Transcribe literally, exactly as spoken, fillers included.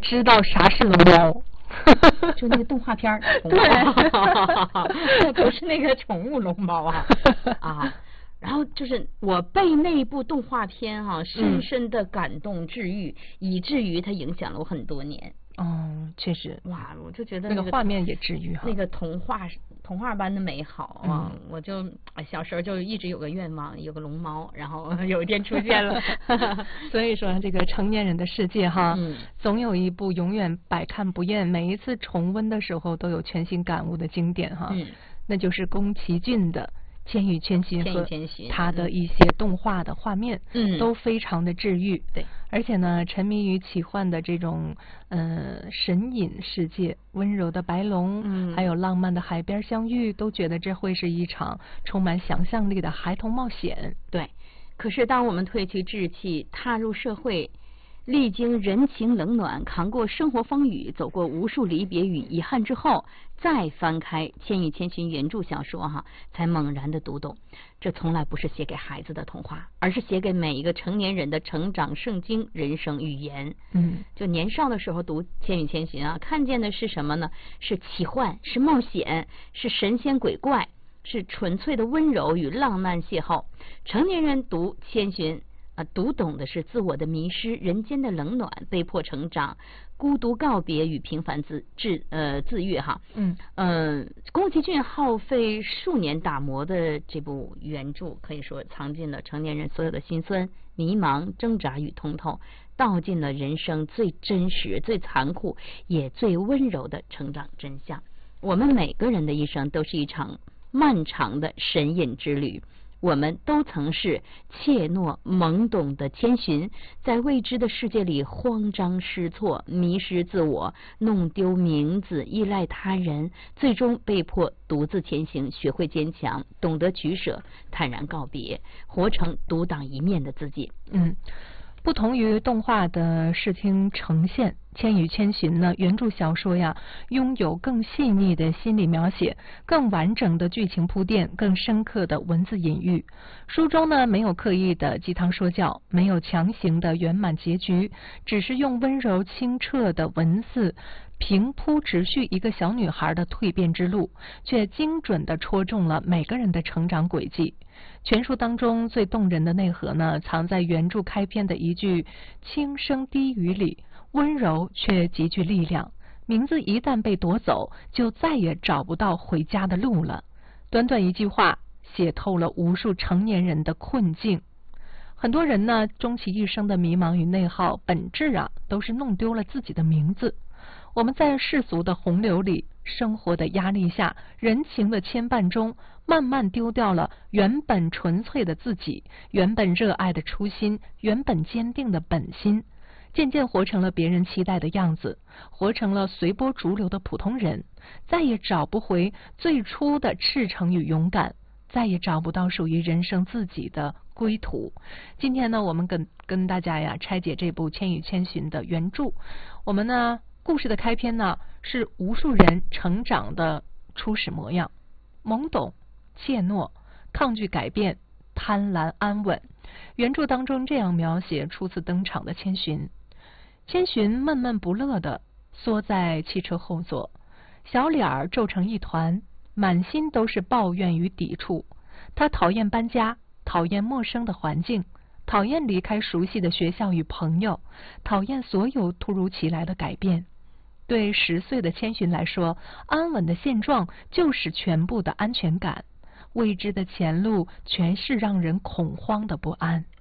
知道啥是龙猫。 就那个动画片儿， 对， 不是那个宠物龙猫啊啊。然后就是我被那一部动画片哈、啊、深深的感动治愈，嗯、以至于它影响了我很多年。 哦，确实， 哇，我就觉得、 那个、那个画面也治愈哈， 那个童话童话般的美好啊！ 嗯、 我就小时候就一直有个愿望，有个龙猫，然后有一天出现了。 所以说，这个成年人的世界哈， 嗯、 总有一部永远百看不厌，每一次重温的时候都有全新感悟的经典哈。 嗯， 那就是宫崎骏的《千与千寻》和他的一些动画的画面， 嗯， 都非常的治愈。 对， 而且呢，沉迷于奇幻的这种呃神隐世界，温柔的白龙， 嗯， 还有浪漫的海边相遇，都觉得这会是一场充满想象力的孩童冒险。 对，可是当我们褪去稚气，踏入社会，历经人情冷暖，扛过生活风雨，走过无数离别与遗憾之后，再翻开《千与千寻》原著小说哈，才猛然的读懂，这从来不是写给孩子的童话，而是写给每一个成年人的成长圣经、人生语言。 嗯， 就年少的时候读《千与千寻》啊，看见的是什么呢？是奇幻，是冒险，是神仙鬼怪，是纯粹的温柔与浪漫邂逅。成年人读《千寻》啊，读懂的是自我的迷失，人间的冷暖，被迫成长，孤独告别与平凡自自呃自愈哈。 嗯呃，宫崎骏耗费数年打磨的这部原著，可以说藏进了成年人所有的辛酸、迷茫、挣扎与通透，道尽了人生最真实、最残酷也最温柔的成长真相。我们每个人的一生都是一场漫长的神隐之旅。我们都曾是怯懦懵懂的千寻，在未知的世界里慌张失措，迷失自我，弄丢名字，依赖他人，最终被迫独自前行，学会坚强，懂得取舍，坦然告别，活成独当一面的自己。 嗯，不同于动画的视听呈现，《千与千寻》呢，原著小说呀，拥有更细腻的心理描写，更完整的剧情铺垫，更深刻的文字隐喻。书中呢，没有刻意的鸡汤说教，没有强行的圆满结局，只是用温柔清澈的文字平铺直叙一个小女孩的蜕变之路，却精准地戳中了每个人的成长轨迹。全书当中最动人的内核呢，藏在原著开篇的一句轻声低语里，温柔却极具力量。名字一旦被夺走，就再也找不到回家的路了。短短一句话，写透了无数成年人的困境。很多人呢，终其一生的迷茫与内耗，本质啊，都是弄丢了自己的名字。我们在世俗的洪流里，生活的压力下，人情的牵绊中，慢慢丢掉了原本纯粹的自己，原本热爱的初心，原本坚定的本心，渐渐活成了别人期待的样子，活成了随波逐流的普通人，再也找不回最初的赤诚与勇敢，再也找不到属于人生自己的归途。今天呢，我们跟跟大家呀拆解这部《千与千寻》的原著。我们呢，故事的开篇呢，是无数人成长的初始模样，懵懂、怯懦、抗拒改变、贪婪安稳。原著当中这样描写初次登场的千寻：千寻闷闷不乐地缩在汽车后座，小脸儿皱成一团，满心都是抱怨与抵触。他讨厌搬家，讨厌陌生的环境，讨厌离开熟悉的学校与朋友，讨厌所有突如其来的改变。对十岁的千寻来说，安稳的现状就是全部的安全感，未知的前路全是让人恐慌的不安。